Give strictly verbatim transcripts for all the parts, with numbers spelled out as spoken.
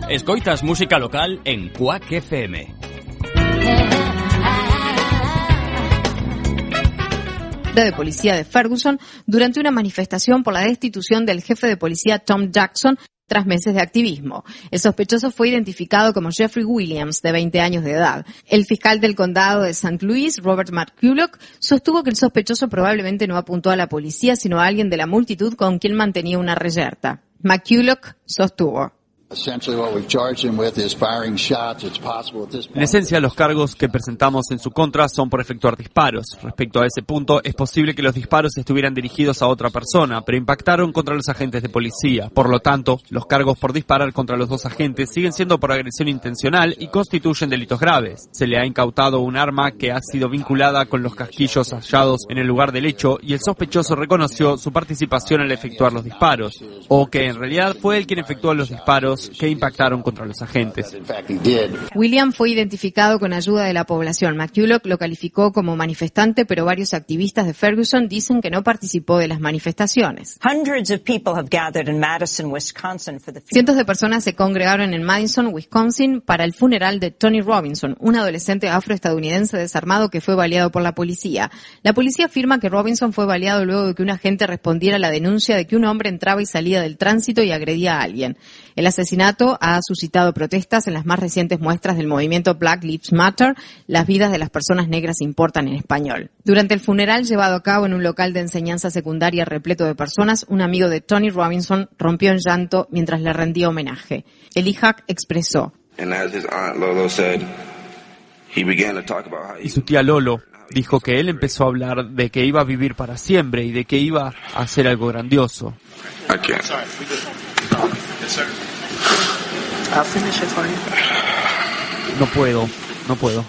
Escoitas música local en Quack F M. De policía de Ferguson durante una manifestación por la destitución del jefe de policía Tom Jackson tras meses de activismo. El sospechoso fue identificado como Jeffrey Williams, de veinte años de edad. El fiscal del condado de Saint Louis, Robert McCulloch, sostuvo que el sospechoso probablemente no apuntó a la policía, sino a alguien de la multitud con quien mantenía una reyerta. McCulloch sostuvo: En esencia, los cargos que presentamos en su contra son por efectuar disparos. Respecto a ese punto, es posible que los disparos estuvieran dirigidos a otra persona, pero impactaron contra los agentes de policía. Por lo tanto, los cargos por disparar contra los dos agentes siguen siendo por agresión intencional y constituyen delitos graves. Se le ha incautado un arma que ha sido vinculada con los casquillos hallados en el lugar del hecho y el sospechoso reconoció su participación al efectuar los disparos, o que en realidad fue él quien efectuó los disparos que impactaron contra los agentes. William fue identificado con ayuda de la población. McCulloch lo calificó como manifestante, pero varios activistas de Ferguson dicen que no participó de las manifestaciones. Cientos de personas se congregaron en Madison, Wisconsin, para el funeral de Tony Robinson, un adolescente afroestadounidense desarmado que fue baleado por la policía. La policía afirma que Robinson fue baleado luego de que un agente respondiera a la denuncia de que un hombre entraba y salía del tránsito y agredía a alguien. El asesinato ha suscitado protestas en las más recientes muestras del movimiento Black Lives Matter, las vidas de las personas negras importan en español. Durante el funeral llevado a cabo en un local de enseñanza secundaria repleto de personas, un amigo de Tony Robinson rompió en llanto mientras le rendía homenaje. El I H A C expresó: Y su tía Lolo dijo que él empezó a hablar de que iba a vivir para siempre y de que iba a hacer algo grandioso. No puedo, no puedo.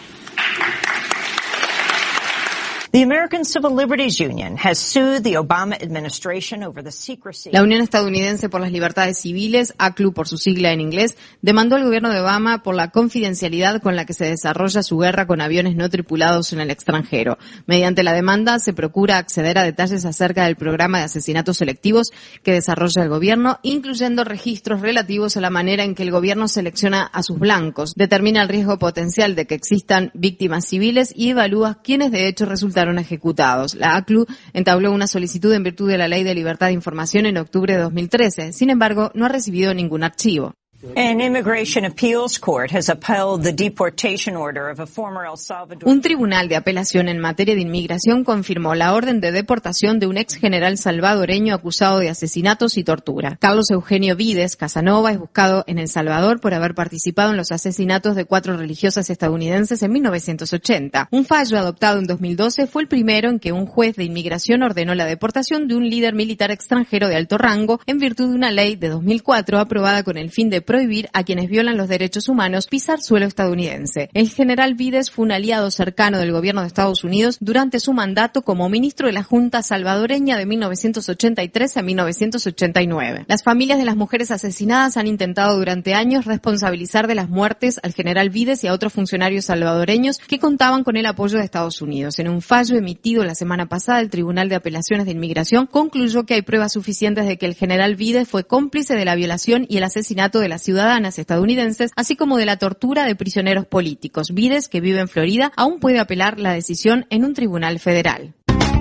The American Civil Liberties Union has sued the Obama administration over the secrecy. La Unión Estadounidense por las Libertades Civiles, A C L U por su sigla en inglés, demandó al gobierno de Obama por la confidencialidad con la que se desarrolla su guerra con aviones no tripulados en el extranjero. Mediante la demanda se procura acceder a detalles acerca del programa de asesinatos selectivos que desarrolla el gobierno, incluyendo registros relativos a la manera en que el gobierno selecciona a sus blancos, determina el riesgo potencial de que existan víctimas civiles y evalúa quiénes de hecho resultan ejecutados. La A C L U entabló una solicitud en virtud de la Ley de Libertad de Información en octubre de dos mil trece. Sin embargo, no ha recibido ningún archivo. An immigration appeals court has upheld the deportation order of a former El Salvador. Un tribunal de apelación en materia de inmigración confirmó la orden de deportación de un ex general salvadoreño acusado de asesinatos y tortura. Carlos Eugenio Vides Casanova es buscado en El Salvador por haber participado en los asesinatos de cuatro religiosas estadounidenses en mil novecientos ochenta. Un fallo adoptado en dos mil doce fue el primero en que un juez de inmigración ordenó la deportación de un líder militar extranjero de alto rango en virtud de una ley de dos mil cuatro aprobada con el fin de prohibir a quienes violan los derechos humanos pisar suelo estadounidense. El general Vides fue un aliado cercano del gobierno de Estados Unidos durante su mandato como ministro de la Junta salvadoreña de mil novecientos ochenta y tres a mil novecientos ochenta y nueve. Las familias de las mujeres asesinadas han intentado durante años responsabilizar de las muertes al general Vides y a otros funcionarios salvadoreños que contaban con el apoyo de Estados Unidos. En un fallo emitido la semana pasada, el Tribunal de Apelaciones de Inmigración concluyó que hay pruebas suficientes de que el general Vides fue cómplice de la violación y el asesinato de las ciudadanas estadounidenses, así como de la tortura de prisioneros políticos. Vides, que vive en Florida, aún puede apelar la decisión en un tribunal federal.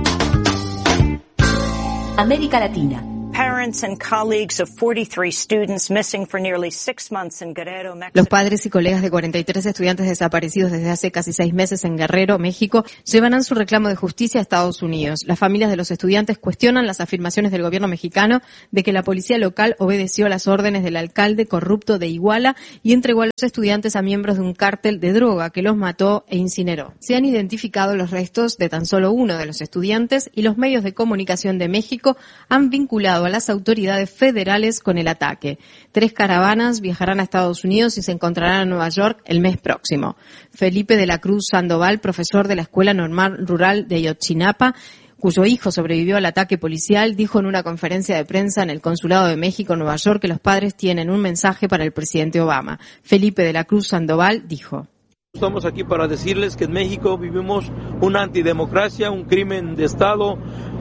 América Latina. Los padres y colegas de cuarenta y tres estudiantes desaparecidos desde hace casi seis meses en Guerrero, México, llevarán su reclamo de justicia a Estados Unidos. Las familias de los estudiantes cuestionan las afirmaciones del gobierno mexicano de que la policía local obedeció las órdenes del alcalde corrupto de Iguala y entregó a los estudiantes a miembros de un cártel de droga que los mató e incineró. Se han identificado los restos de tan solo uno de los estudiantes y los medios de comunicación de México han vinculado a las autoridades federales con el ataque. Tres caravanas viajarán a Estados Unidos y se encontrarán en Nueva York el mes próximo. Felipe de la Cruz Sandoval, profesor de la Escuela Normal Rural de Ayotzinapa, cuyo hijo sobrevivió al ataque policial, dijo en una conferencia de prensa en el Consulado de México en Nueva York que los padres tienen un mensaje para el presidente Obama. Felipe de la Cruz Sandoval dijo: Estamos aquí para decirles que en México vivimos una antidemocracia, un crimen de Estado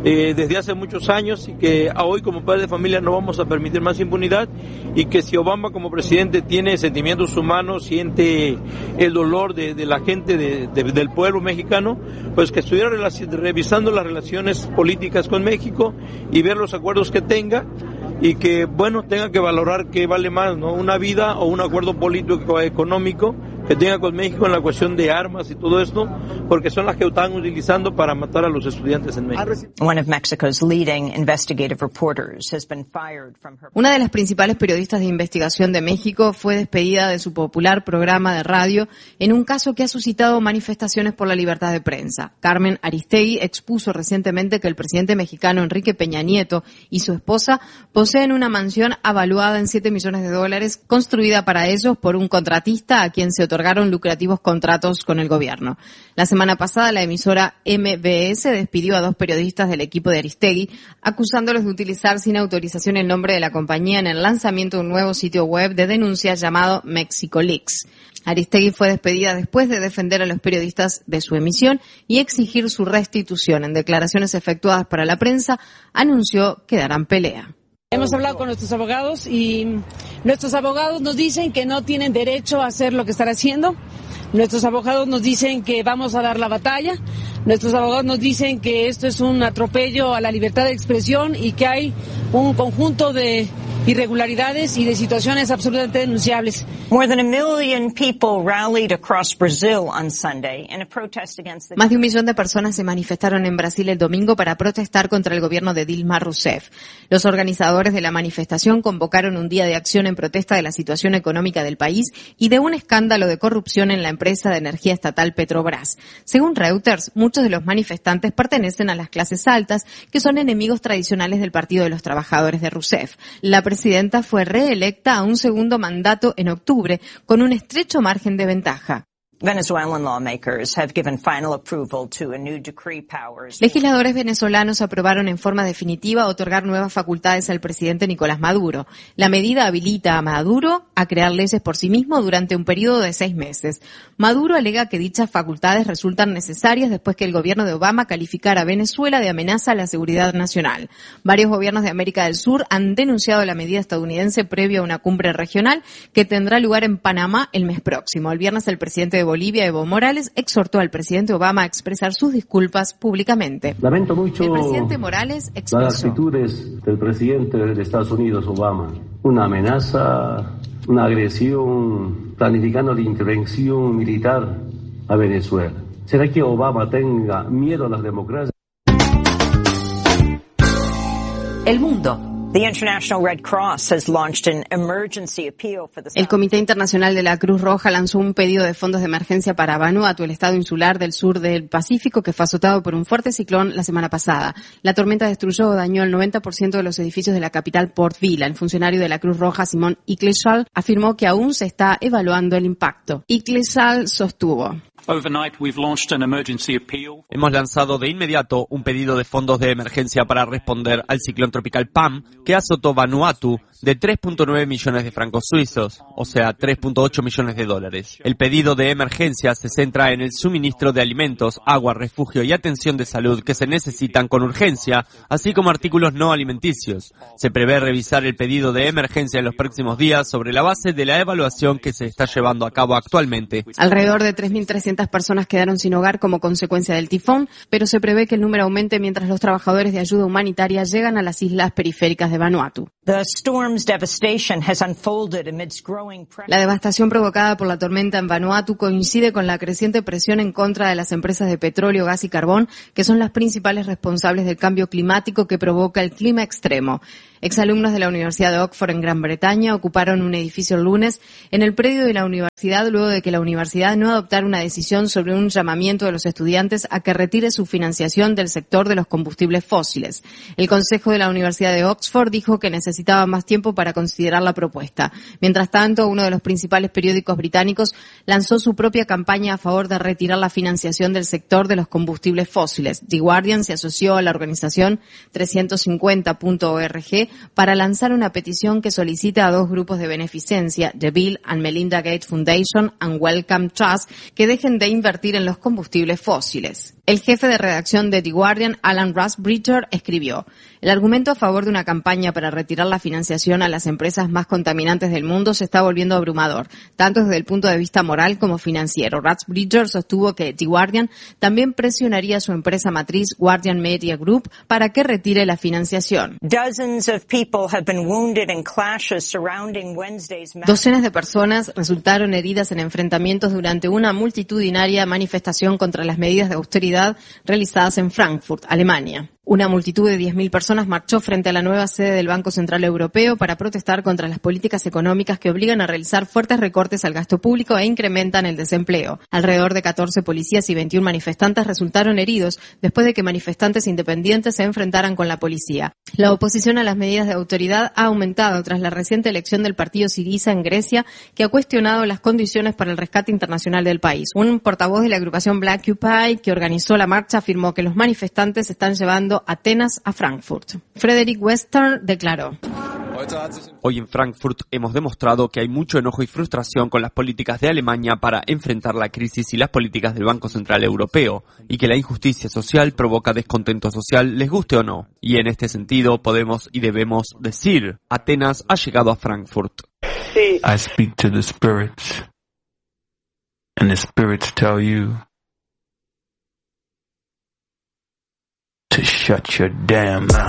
eh, desde hace muchos años y que a hoy como padres de familia no vamos a permitir más impunidad y que si Obama como presidente tiene sentimientos humanos, siente el dolor de, de la gente, de, de, del pueblo mexicano, pues que estuviera revisando las relaciones políticas con México y ver los acuerdos que tenga y que, bueno, tenga que valorar qué vale más, ¿no? Una vida o un acuerdo político económico que tenga con México en la cuestión de armas y todo esto, porque son las que están utilizando para matar a los estudiantes en México. One of Mexico's leading investigative reporters has been fired from her... Una de las principales periodistas de investigación de México fue despedida de su popular programa de radio en un caso que ha suscitado manifestaciones por la libertad de prensa. Carmen Aristegui expuso recientemente que el presidente mexicano Enrique Peña Nieto y su esposa poseen una mansión avaluada en siete millones de dólares, construida para ellos por un contratista a quien se otorgaron lucrativos contratos con el gobierno. La semana pasada, la emisora M B S despidió a dos periodistas del equipo de Aristegui, acusándolos de utilizar sin autorización el nombre de la compañía en el lanzamiento de un nuevo sitio web de denuncias llamado Mexico Leaks. Aristegui fue despedida después de defender a los periodistas de su emisión y exigir su restitución. En declaraciones efectuadas para la prensa, anunció que darán pelea. Hemos hablado con nuestros abogados y nuestros abogados nos dicen que no tienen derecho a hacer lo que están haciendo. Nuestros abogados nos dicen que vamos a dar la batalla. Nuestros abogados nos dicen que esto es un atropello a la libertad de expresión y que hay un conjunto de irregularidades y de situaciones absolutamente denunciables. More than a million people rallied across Brazil on Sunday in a protest against the... Más de un millón de personas se manifestaron en Brasil el domingo para protestar contra el gobierno de Dilma Rousseff. Los organizadores de la manifestación convocaron un día de acción en protesta de la situación económica del país y de un escándalo de corrupción en la empresa de energía estatal Petrobras. Según Reuters, muchos de los manifestantes pertenecen a las clases altas, que son enemigos tradicionales del Partido de los Trabajadores de Rousseff. La La presidenta fue reelecta a un segundo mandato en octubre con un estrecho margen de ventaja. Venezuelan lawmakers have given final approval to a new decree powers. Legisladores venezolanos aprobaron en forma definitiva otorgar nuevas facultades al presidente Nicolás Maduro. La medida habilita a Maduro a crear leyes por sí mismo durante un periodo de seis meses. Maduro alega que dichas facultades resultan necesarias después que el gobierno de Obama calificara a Venezuela de amenaza a la seguridad nacional. Varios gobiernos de América del Sur han denunciado la medida estadounidense previo a una cumbre regional que tendrá lugar en Panamá el mes próximo. El viernes el presidente de Bolivia, Evo Morales, exhortó al presidente Obama a expresar sus disculpas públicamente. Lamento mucho el presidente Morales expresó las actitudes del presidente de Estados Unidos, Obama. Una amenaza, una agresión, planificando la intervención militar a Venezuela. ¿Será que Obama tenga miedo a las democracias? El mundo. The International Red Cross has launched an emergency appeal for the... El Comité Internacional de la Cruz Roja lanzó un pedido de fondos de emergencia para Vanuatu, el estado insular del sur del Pacífico que fue azotado por un fuerte ciclón la semana pasada. La tormenta destruyó o dañó el noventa por ciento de los edificios de la capital Port Vila. El funcionario de la Cruz Roja, Simón Icleshall, afirmó que aún se está evaluando el impacto. Icleshall sostuvo: Hemos lanzado de inmediato un pedido de fondos de emergencia para responder al ciclón tropical Pam que azotó Vanuatu de tres punto nueve millones de francos suizos, o sea, tres punto ocho millones de dólares. El pedido de emergencia se centra en el suministro de alimentos, agua, refugio y atención de salud que se necesitan con urgencia, así como artículos no alimenticios. Se prevé revisar el pedido de emergencia en los próximos días sobre la base de la evaluación que se está llevando a cabo actualmente. Alrededor de tres mil trescientas personas quedaron sin hogar como consecuencia del tifón, pero se prevé que el número aumente mientras los trabajadores de ayuda humanitaria llegan a las islas periféricas de Vanuatu. The storm's devastation has unfolded amidst growing pressure. La devastación provocada por la tormenta en Vanuatu coincide con la creciente presión en contra de las empresas de petróleo, gas y carbón, que son las principales responsables del cambio climático que provoca el clima extremo. Exalumnos de la Universidad de Oxford en Gran Bretaña ocuparon un edificio el lunes en el predio de la universidad luego de que la universidad no adoptara una decisión sobre un llamamiento de los estudiantes a que retire su financiación del sector de los combustibles fósiles. El Consejo de la Universidad de Oxford dijo que necesitaba más tiempo para considerar la propuesta. Mientras tanto, uno de los principales periódicos británicos lanzó su propia campaña a favor de retirar la financiación del sector de los combustibles fósiles. The Guardian se asoció a la organización trescientos cincuenta punto org para lanzar una petición que solicita a dos grupos de beneficencia, The Bill and Melinda Gates Foundation and Wellcome Trust, que dejen de invertir en los combustibles fósiles. El jefe de redacción de The Guardian, Alan Rusbridger, escribió: el argumento a favor de una campaña para retirar la financiación a las empresas más contaminantes del mundo se está volviendo abrumador, tanto desde el punto de vista moral como financiero. Rusbridger sostuvo que The Guardian también presionaría a su empresa matriz, Guardian Media Group, para que retire la financiación. Docenas de personas resultaron heridas en enfrentamientos durante una multitudinaria manifestación contra las medidas de austeridad realizadas en Frankfurt, Alemania. Una multitud de diez mil personas marchó frente a la nueva sede del Banco Central Europeo para protestar contra las políticas económicas que obligan a realizar fuertes recortes al gasto público e incrementan el desempleo. Alrededor de catorce policías y veintiún manifestantes resultaron heridos después de que manifestantes independientes se enfrentaran con la policía. La oposición a las medidas de autoridad ha aumentado tras la reciente elección del partido Syriza en Grecia, que ha cuestionado las condiciones para el rescate internacional del país. Un portavoz de la agrupación Black Occupy, que organizó la marcha, afirmó que los manifestantes están llevando Atenas a Frankfurt. Frederick Western declaró: hoy en Frankfurt hemos demostrado que hay mucho enojo y frustración con las políticas de Alemania para enfrentar la crisis y las políticas del Banco Central Europeo, y que la injusticia social provoca descontento social, les guste o no. Y en este sentido podemos y debemos decir: Atenas ha llegado a Frankfurt. Sí. I speak to the spirits, and the spirits tell you to shut your damn mouth.